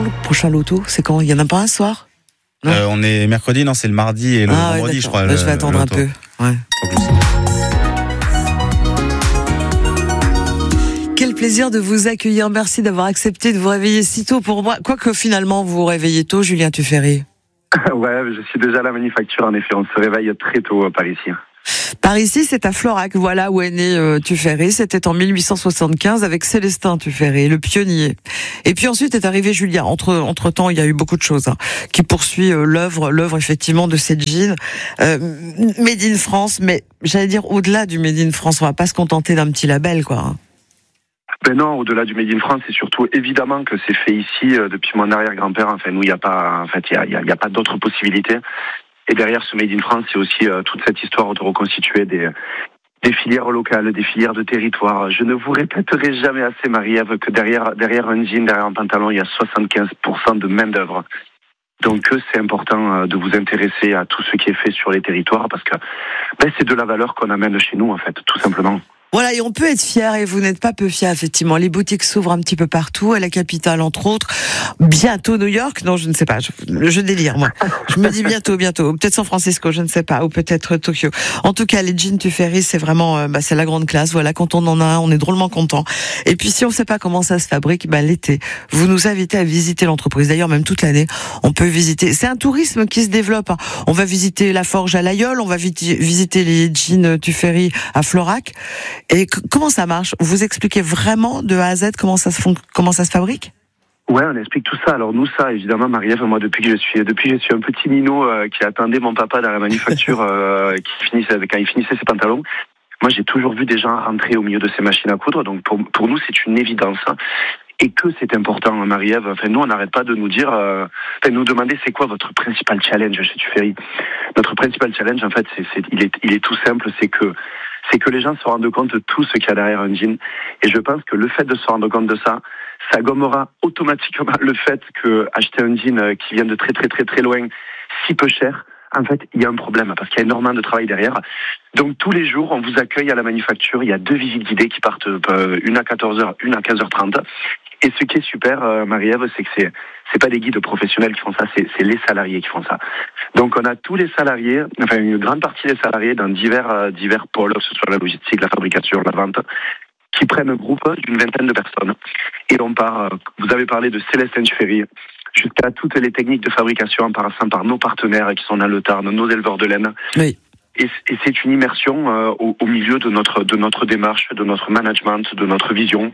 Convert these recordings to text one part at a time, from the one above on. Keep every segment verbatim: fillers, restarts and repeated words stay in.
le prochain loto? C'est quand? Il y en a pas un soir? euh, On est mercredi, non, c'est le mardi et le ah, vendredi, ouais, je crois. Là, le, je vais attendre un peu. Ouais. Quel plaisir de vous accueillir. Merci d'avoir accepté de vous réveiller si tôt pour moi. Quoique finalement, vous vous réveillez tôt, Julien Tuffery. Ouais, je suis déjà à la manufacture, en effet. On se réveille très tôt par ici. Par ici, c'est à Florac, voilà où est né euh, Tuffery. C'était en mille huit cent soixante-quinze avec Célestin Tuffery, le pionnier. Et puis ensuite est arrivé Julien. Entre entre temps, il y a eu beaucoup de choses hein, qui poursuit euh, l'œuvre, l'œuvre effectivement de ces jeans euh, Made in France. Mais j'allais dire au-delà du Made in France, on va pas se contenter d'un petit label, quoi. Hein. Ben non, au-delà du Made in France, c'est surtout évidemment que c'est fait ici euh, depuis mon arrière-grand-père. Enfin, nous, il y a pas, en fait, il y a, il y a, il y a pas d'autres possibilités. Et derrière ce Made in France, c'est aussi euh, toute cette histoire de reconstituer des, des filières locales, des filières de territoire. Je ne vous répéterai jamais assez, Marie-Ève, que derrière, derrière un jean, derrière un pantalon, il y a soixante-quinze pour cent de main-d'œuvre. Donc, c'est important de vous intéresser à tout ce qui est fait sur les territoires parce que ben, c'est de la valeur qu'on amène chez nous, en fait, tout simplement. Voilà, et on peut être fier, et vous n'êtes pas peu fier, effectivement. Les boutiques s'ouvrent un petit peu partout, à la capitale, entre autres. Bientôt New York, non, je ne sais pas, je, je délire, moi. Je me dis bientôt, bientôt. Peut-être San Francisco, je ne sais pas, ou peut-être Tokyo. En tout cas, les jeans Tuffery, c'est vraiment, euh, bah, c'est la grande classe. Voilà, quand on en a un, on est drôlement content. Et puis, si on ne sait pas comment ça se fabrique, bah, l'été, vous nous invitez à visiter l'entreprise. D'ailleurs, même toute l'année, on peut visiter. C'est un tourisme qui se développe. Hein. On va visiter la forge à l'Aïeul, on va visiter les jeans Tuffery à Florac. Et c- comment ça marche? Vous expliquez vraiment de A à Z comment ça se fond, comment ça se fabrique? Ouais, on explique tout ça. Alors nous, ça, évidemment, Marie-Ève, moi, depuis que je suis, depuis que je suis un petit minot euh, qui attendait mon papa dans la manufacture, euh, qui finissait, quand il finissait ses pantalons, moi, j'ai toujours vu des gens rentrer au milieu de ces machines à coudre. Donc pour pour nous, c'est une évidence. Et que c'est important, Marie-Ève. Enfin, nous, on n'arrête pas de nous dire, euh, enfin, nous demander c'est quoi votre principal challenge chez Tuffery. Notre principal challenge, en fait, c'est, c'est, il est, il est tout simple, c'est que, c'est que les gens se rendent compte de tout ce qu'il y a derrière un jean. Et je pense que le fait de se rendre compte de ça, ça gommera automatiquement le fait que acheter un jean qui vient de très très très très loin, si peu cher, en fait, il y a un problème parce qu'il y a énormément de travail derrière. Donc tous les jours, on vous accueille à la manufacture. Il y a deux visites guidées qui partent, euh, une à quatorze heures, une à quinze heures trente. Et ce qui est super, euh, Marie-Ève, c'est que c'est c'est pas des guides professionnels qui font ça, c'est c'est les salariés qui font ça. Donc on a tous les salariés, enfin une grande partie des salariés dans divers euh, divers pôles, que ce soit la logistique, la fabrication, la vente, qui prennent un groupe d'une vingtaine de personnes. Et on part. Euh, vous avez parlé de Célestin Tuffery, jusqu'à toutes les techniques de fabrication en passant par nos partenaires qui sont dans le Tarn, nos éleveurs de laine. Oui. Et, et c'est une immersion euh, au, au milieu de notre de notre démarche, de notre management, de notre vision.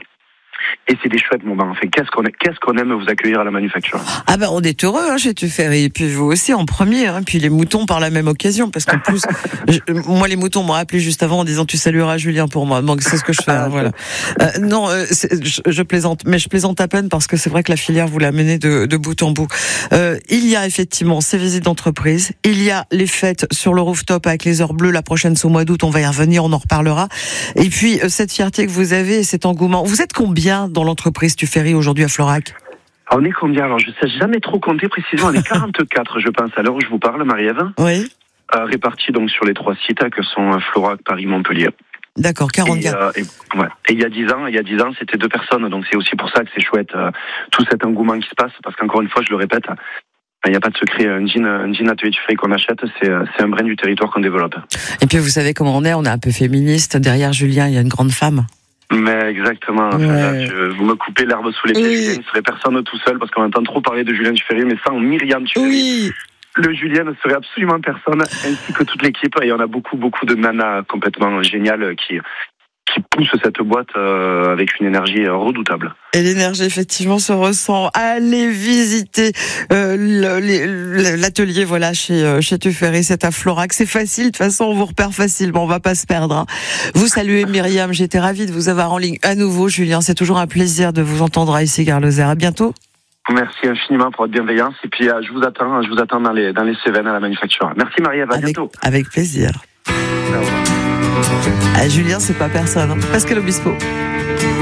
Et c'est des chouettes moments. Enfin, qu'est-ce qu'on qu'est-ce qu'on aime vous accueillir à la manufacture. Ah ben, on est heureux hein, chez Tuffery. Et puis vous aussi en premier. Hein, puis les moutons par la même occasion, parce qu'en plus, je, moi les moutons m'ont appelé juste avant en disant tu salueras Julien pour moi. Donc c'est ce que je fais. Hein, voilà. Euh, non, euh, je, je plaisante, mais je plaisante à peine parce que c'est vrai que la filière vous l'a menée de, de bout en bout. Euh, il y a effectivement ces visites d'entreprise. Il y a les fêtes sur le rooftop avec les heures bleues. La prochaine c'est au mois d'août. On va y revenir. On en reparlera. Et puis euh, cette fierté que vous avez, et cet engouement. Vous êtes combien dans l'entreprise Tuffery aujourd'hui à Florac? On est combien? Alors je ne sais jamais trop compter précisément. On est quarante-quatre, je pense, à l'heure où je vous parle, Marie-Ève. Oui. Euh, répartis donc sur les trois sites que sont Florac, Paris, Montpellier. D'accord, quarante-quatre. Et, euh, et, ouais. et il y a dix ans, il y a dix ans, c'était deux personnes. Donc c'est aussi pour ça que c'est chouette euh, tout cet engouement qui se passe, parce qu'encore une fois, je le répète, il n'y a pas de secret. Un jean, un jean atelier Tuffery qu'on achète, c'est, c'est un brin du territoire qu'on développe. Et puis vous savez comment on est, on est un peu féministe. Derrière Julien, il y a une grande femme. Mais exactement. Ouais. Enfin, là, je, vous me coupez l'herbe sous les pieds. Oui. Julien ne serait personne tout seul parce qu'on entend trop parler de Julien Tuffery, mais sans Myriam Tuffery. Oui. Le Julien ne serait absolument personne, ainsi que toute l'équipe. Et on a beaucoup, beaucoup de nanas complètement géniales qui, qui poussent cette boîte euh, avec une énergie redoutable. Et l'énergie, effectivement, se ressent. Allez visiter euh, le, le, l'atelier, voilà, chez, euh, chez Tuffery, c'est à Florac. C'est facile, de toute façon, on vous repère facilement, on va pas se perdre. Hein. Vous saluez Myriam, j'étais ravie de vous avoir en ligne à nouveau, Julien. C'est toujours un plaisir de vous entendre à ici, Gare-Lozère. À bientôt. Merci infiniment pour votre bienveillance. Et puis, euh, je vous attends, je vous attends dans les, dans les Cévennes à la manufacture. Merci Marie-Ève, à avec, bientôt. Avec plaisir. Ah, Julien, c'est pas personne. Hein. Pascal Obispo.